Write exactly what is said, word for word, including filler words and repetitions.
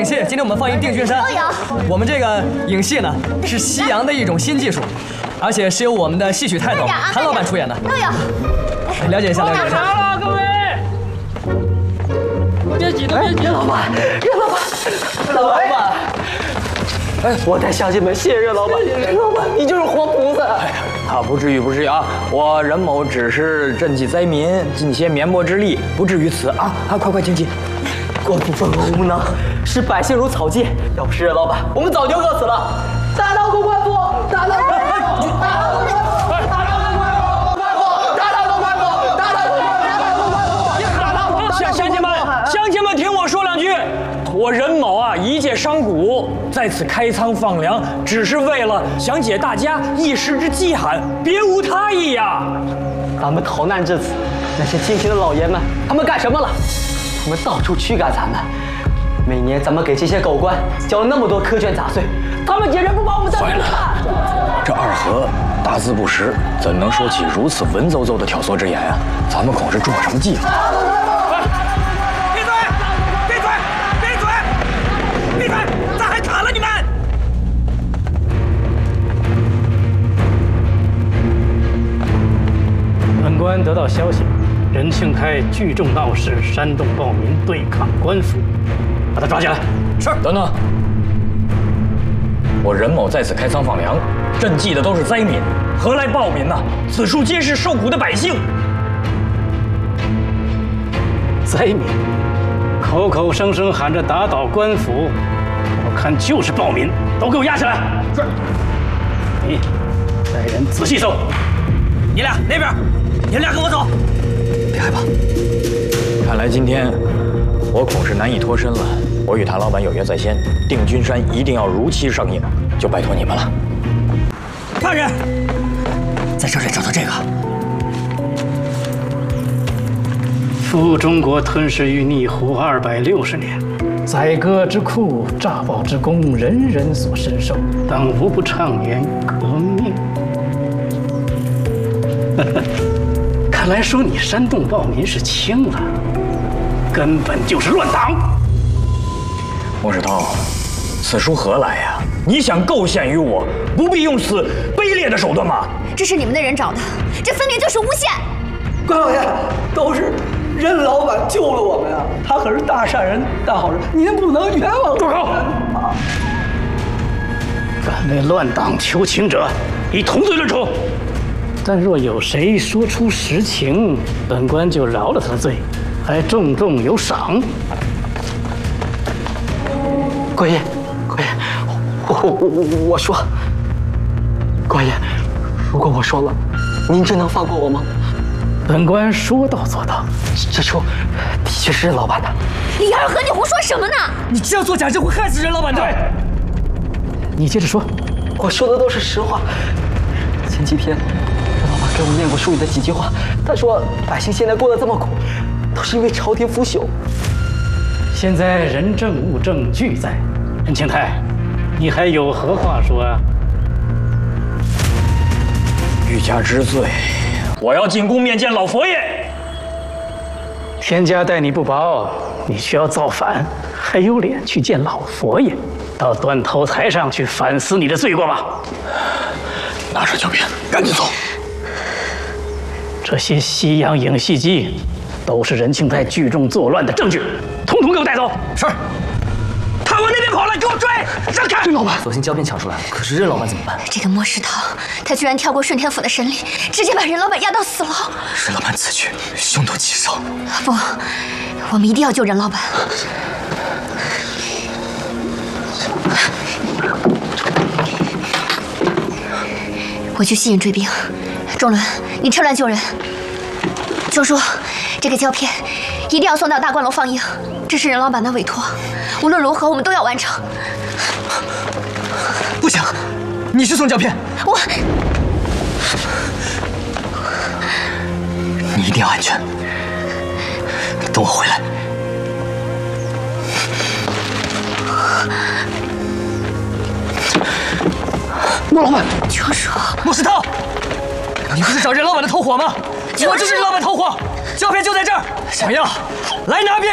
戏，今天我们放映《定军山》。 都有。 我们这个影戏呢，是西洋的一种新技术，而且是由我们的戏曲泰斗谭老板出演的。 都有。 了解一下，了解一下。 好了，各位。别急了，别急了。 老板，任老板，老板。哎，我带乡亲们谢谢任老板。任老板，你就是活菩萨。哎呀， 啊，不至于，不至于啊！我任某只是赈济灾民，尽些绵薄之力，不至于此啊！啊，快快请起。 过不分无能，视百姓如草芥。要不是任老板，我们早就饿死了。大刀公官府，大刀公官府，大刀公官府，大刀公官府，大刀公官府，大刀公官府，大刀公官府。 乡乡亲们，乡亲们，听我说两句。我任某啊，一介商贾，在此开仓放粮，只是为了想解大家一时之饥寒，别无他意呀。 咱们逃难至此，那些亲情的老爷们，他们干什么了？他们到处驱赶咱们。每年咱们给这些狗官交了那么多苛捐杂税，他们简直不把我们当人看。 这二和大字不识，怎能说起如此文绉绉的挑唆之言啊？咱们恐是中了什么计了。 闭嘴！闭嘴！闭嘴！闭嘴！咋还卡了你们？ 本官得到消息，任庆泰聚众闹事，煽动暴民对抗官府，把他抓起来。 是。等等，我任某在此开仓放粮，赈济的都是灾民，何来暴民呢？此处皆是受苦的百姓。 灾民，口口声声喊着打倒官府，我看就是暴民，都给我押起来。是。你带人仔细搜。 你俩那边，你们俩跟我走。 别害怕。 看来今天我恐是难以脱身了。我与谭老板有约在先，定军山一定要如期上映，就拜托你们了。 犯人，在这里找到这个。 夫中国吞噬于逆胡二百六十年，宰割之苦，诈暴之功，人人所深受，当无不畅言革命。看来说你煽动暴民是轻了，根本就是乱党。 莫世涛，此书何来呀？你想构陷于我，不必用此卑劣的手段吗？ 这是你们的人找的，这分明就是诬陷。 关老爷，都是任老板救了我们啊！他可是大善人、大好人，您不能冤枉住口！敢为乱党求情者，以同罪论处。但若有谁说出实情，本官就饶了他的罪，还重重有赏。 官爷，官爷，我我我我说，官爷，如果我说了，您真能放过我吗？ 本官说到做到。 这书的确是任老板的。 李二和，你胡说什么呢？ 你这样做假证会害死任老板的。 对，你接着说。 我说的都是实话。前几天，任老板给我念过书里的几句话，他说百姓现在过得这么苦，都是因为朝廷腐朽。 现在人证物证俱在，任庆泰，你还有何话说啊？ 欲加之罪，我要进宫面见老佛爷。 天家待你不薄，你需要造反，还有脸去见老佛爷？到断头台上去反思你的罪过吧。 拿着胶片，赶紧走。 这些西洋影戏机都是任庆泰聚众作乱的证据，统统给我带走。 是。 他往那边跑了，给我追！让开！ 任老板，索性胶片抢出来了，可是任老板怎么办？ 这个莫世涛，他居然跳过顺天府的审理，直接把任老板押到死牢。 任老板此去凶多吉少。 不，我们一定要救任老板。我去吸引追兵，仲伦，你趁乱救人。周叔，这个胶片一定要送到大观楼放映，这是任老板的委托，无论如何我们都要完成。 不行，你去送胶片。 我， 你一定要安全。等我回来。 莫老板， 救叔， 莫世涛，你不是找任老板的头伙吗？我就是任老板头伙，胶片就在这儿，想要来拿便宜。